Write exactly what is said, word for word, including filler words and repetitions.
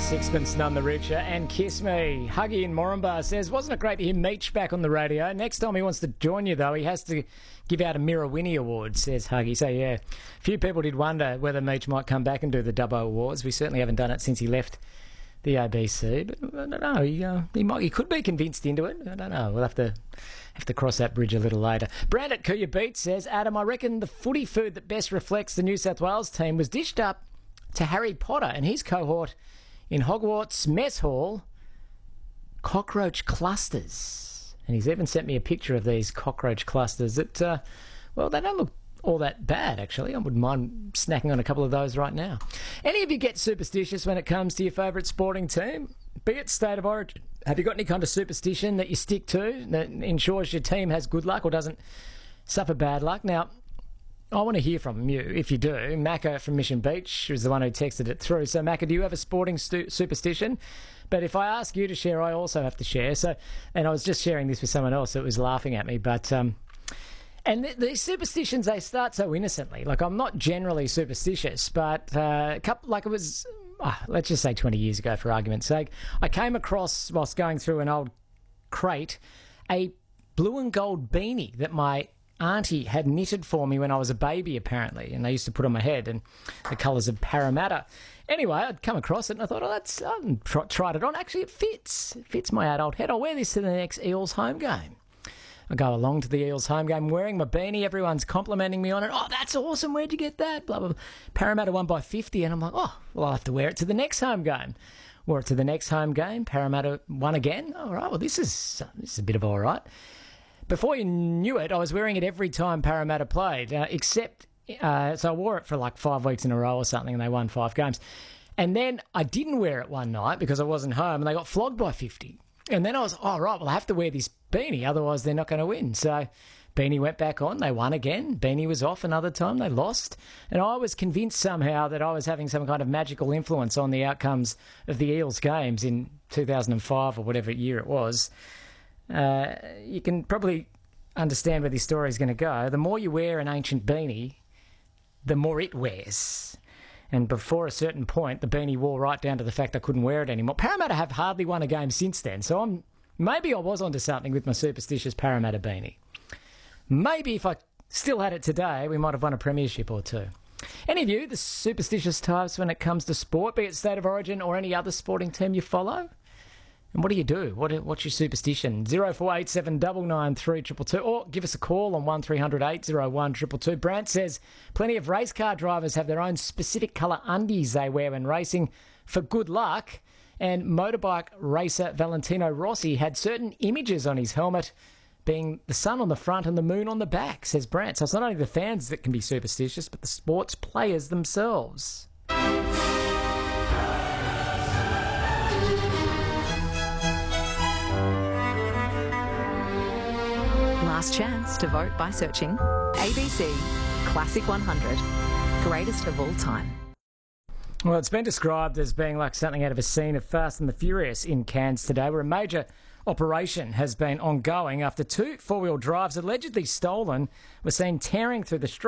Sixpence None the Richer and Kiss Me. Huggy in Moranbah says, wasn't it great to hear Meech back on the radio? Next time he wants to join you, though, he has to give out a Mirror Winnie Award, says Huggy. So, yeah, a few people did wonder whether Meech might come back and do the Dubbo Awards. We certainly haven't done it since he left the A B C. But I don't know, he, uh, he, might, he could be convinced into it. I don't know. We'll have to have to cross that bridge a little later. Brand at Kuya Beat says, Adam, I reckon the footy food that best reflects the New South Wales team was dished up to Harry Potter and his cohort in Hogwarts mess hall, cockroach clusters. And he's even sent me a picture of these cockroach clusters that, uh, well, they don't look all that bad, actually. I wouldn't mind snacking on a couple of those right now. Any of you get superstitious when it comes to your favourite sporting team? Be it state of origin. Have you got any kind of superstition that you stick to that ensures your team has good luck or doesn't suffer bad luck? Now, I want to hear from you, if you do. Macca from Mission Beach was the one who texted it through. So, Macca, do you have a sporting stu- superstition? But if I ask you to share, I also have to share. So, and I was just sharing this with someone else that was laughing at me. But, um, and th- these superstitions, they start so innocently. Like, I'm not generally superstitious, but uh, a couple, like it was, oh, let's just say twenty years ago, for argument's sake, I came across, whilst going through an old crate, a blue and gold beanie that my auntie had knitted for me when I was a baby, apparently, and they used to put on my head, and the colours of Parramatta. Anyway, I'd come across it and I thought, oh, that's, I haven't tr- tried it on. Actually, it fits. It fits my adult head. I'll wear this to the next Eels home game. I go along to the Eels home game wearing my beanie. Everyone's complimenting me on it. Oh, that's awesome. Where'd you get that? Blah, blah, blah. Parramatta won by fifty, and I'm like, oh, well, I'll have to wear it to the next home game. Wore it to the next home game. Parramatta won again. All right, well, this is, this is a bit of all right. Before you knew it, I was wearing it every time Parramatta played, uh, except, uh, so I wore it for like five weeks in a row or something, and they won five games. And then I didn't wear it one night because I wasn't home, and they got flogged by fifty. And then I was, oh, right, well, I have to wear this beanie, otherwise they're not going to win. So beanie went back on, they won again. Beanie was off another time, they lost. And I was convinced somehow that I was having some kind of magical influence on the outcomes of the Eels games in two thousand five or whatever year it was. Uh, you can probably understand where this story is going to go. The more you wear an ancient beanie, the more it wears. And before a certain point, the beanie wore right down to the fact I couldn't wear it anymore. Parramatta have hardly won a game since then, so I'm maybe I was onto something with my superstitious Parramatta beanie. Maybe if I still had it today, we might have won a premiership or two. Any of you, the superstitious types when it comes to sport, be it State of Origin or any other sporting team you follow? And what do you do? What, what's your superstition? zero four eight seven nine nine three two two two, or give us a call on one three hundred eight oh one two two two. Brant says plenty of race car drivers have their own specific colour undies they wear when racing for good luck, and motorbike racer Valentino Rossi had certain images on his helmet, being the sun on the front and the moon on the back, says Brant. So it's not only the fans that can be superstitious, but the sports players themselves. Last chance to vote by searching A B C Classic one hundred, greatest of all time. Well, it's been described as being like something out of a scene of Fast and the Furious in Cairns today, where a major operation has been ongoing after two four-wheel drives allegedly stolen were seen tearing through the street.